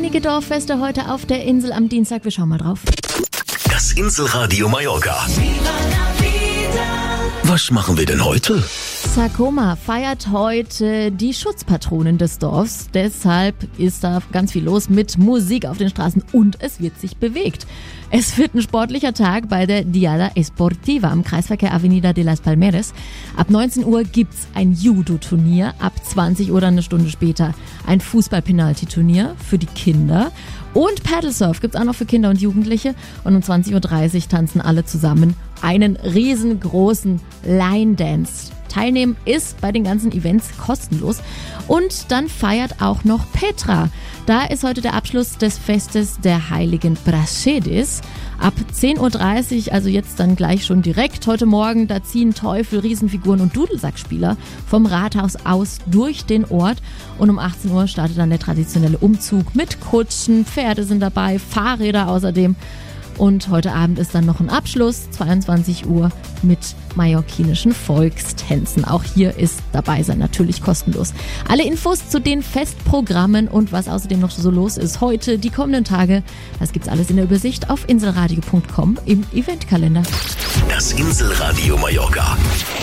Einige Dorffeste heute auf der Insel am Dienstag. Wir schauen mal drauf. Das Inselradio Mallorca. Was machen wir denn heute? Sakoma feiert heute die Schutzpatronin des Dorfs. Deshalb ist da ganz viel los mit Musik auf den Straßen und es wird sich bewegt. Es wird ein sportlicher Tag bei der Diada Esportiva am Kreisverkehr Avenida de las Palmeras. Ab 19 Uhr gibt's ein Judo-Turnier, ab 20 Uhr dann eine Stunde später ein Fußball-Penalty-Turnier für die Kinder. Und Paddlesurf gibt's auch noch für Kinder und Jugendliche. Und um 20.30 Uhr tanzen alle zusammen einen riesengroßen Line Dance. Teilnehmen ist bei den ganzen Events kostenlos. Und dann feiert auch noch Petra. Da ist heute der Abschluss des Festes der heiligen Praxedis. Ab 10.30 Uhr, also jetzt dann gleich schon direkt heute Morgen, da ziehen Teufel, Riesenfiguren und Dudelsackspieler vom Rathaus aus durch den Ort. Und um 18 Uhr startet dann der traditionelle Umzug mit Kutschen, Pferde sind dabei, Fahrräder außerdem. Und heute Abend ist dann noch ein Abschluss, 22 Uhr, mit mallorquinischen Volkstänzen. Auch hier ist dabei sein natürlich kostenlos. Alle Infos zu den Festprogrammen und was außerdem noch so los ist heute, die kommenden Tage, das gibt's alles in der Übersicht auf inselradio.com im Eventkalender. Das Inselradio Mallorca.